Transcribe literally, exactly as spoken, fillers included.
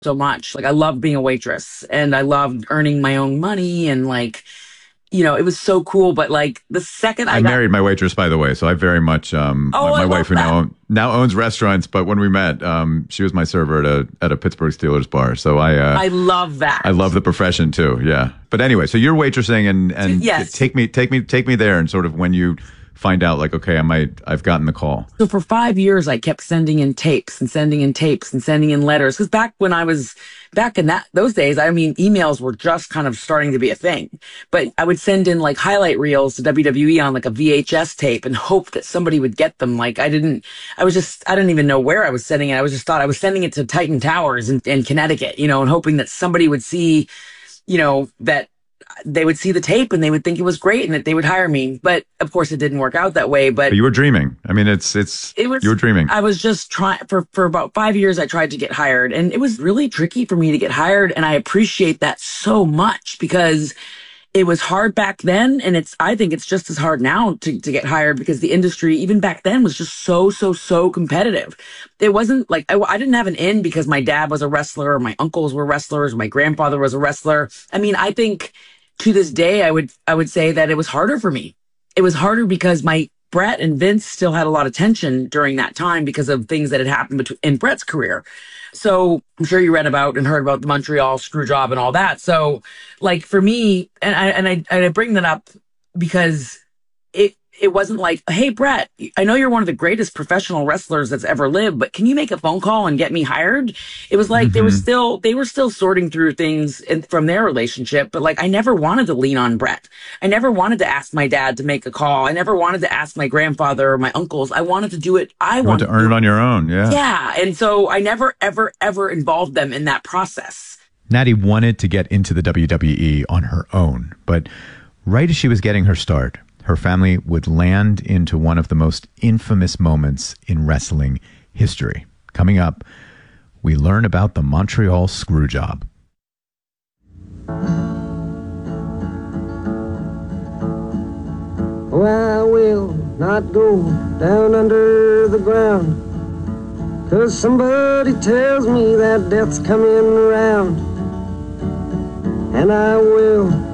so much. Like I loved being a waitress and I loved earning my own money and like, you know, it was so cool. But like the second I I got, married my waitress, by the way, so I very much um oh, my, I my love wife who that. now now owns restaurants. But when we met, um, she was my server at a at a Pittsburgh Steelers bar. So I uh, I love that. I love the profession too. Yeah. But anyway, so you're waitressing and and Yes. take me take me take me there and sort of when you find out like, okay, I might I've gotten the call. So for five years, I kept sending in tapes and sending in tapes and sending in letters. Because back when I was back in that those days, I mean, emails were just kind of starting to be a thing. But I would send in like highlight reels to W W E on like a V H S tape and hope that somebody would get them. Like I didn't, I was just, I didn't even know where I was sending it. I was just thought I was sending it to Titan Towers in, in Connecticut, you know, and hoping that somebody would see, you know, that they would see the tape and they would think it was great and that they would hire me. But of course it didn't work out that way. But But you were dreaming. I mean, it's it's it was, you were dreaming. I was just trying for, for about five years. I tried to get hired and it was really tricky for me to get hired. And I appreciate that so much because it was hard back then. And it's, I think it's just as hard now to, to get hired because the industry, even back then, was just so, so, so competitive. It wasn't like, I, I didn't have an in because my dad was a wrestler or my uncles were wrestlers, or my grandfather was a wrestler. I mean, I think to this day, I would, I would say that it was harder for me. It was harder because my Bret and Vince still had a lot of tension during that time because of things that had happened between, in Bret's career. So I'm sure you read about and heard about the Montreal screw job and all that. So like for me, and I, and I, and I bring that up because it, it wasn't like, hey, Bret, I know you're one of the greatest professional wrestlers that's ever lived, but can you make a phone call and get me hired? It was like, mm-hmm. they were still, they were still sorting through things in, from their relationship. But like, I never wanted to lean on Bret. I never wanted to ask my dad to make a call. I never wanted to ask my grandfather or my uncles. I wanted to do it. I you wanted want to earn it on your own. Yeah. Yeah. And so I never, ever, ever involved them in that process. Natty wanted to get into the W W E on her own, but right as she was getting her start, her family would land into one of the most infamous moments in wrestling history. Coming up, we learn about the Montreal screw job. Oh, I will not go down under the ground, 'cause somebody tells me that death's coming around, and I will